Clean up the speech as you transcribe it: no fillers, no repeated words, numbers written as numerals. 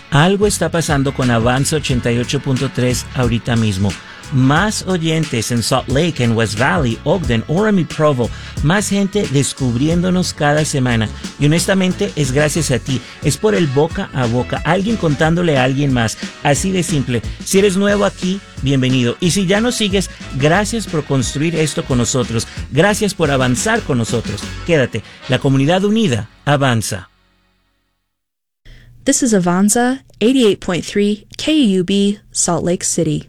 Algo está pasando con Avanza 88.3 ahorita mismo. Más oyentes en Salt Lake, en West Valley, Ogden, Orem y Provo. Más gente descubriéndonos cada semana. Y honestamente es gracias a ti. Es por el boca a boca. Alguien contándole a alguien más. Así de simple. Si eres nuevo aquí, bienvenido. Y si ya nos sigues, gracias por construir esto con nosotros. Gracias por avanzar con nosotros. Quédate. La comunidad unida avanza. This is Avanza 88.3 KUB, Salt Lake City.